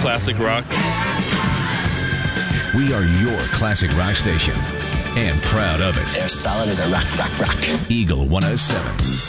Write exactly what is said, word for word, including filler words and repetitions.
classic rock. We are your classic rock station, and proud of it. They're solid as a rock, rock, rock. Eagle one oh seven.